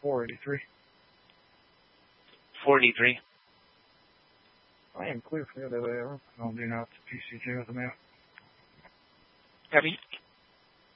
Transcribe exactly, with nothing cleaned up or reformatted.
four eighty-three. four eighty-three. I am clear for the other way around. I'll do not P C J with the mail. Copy.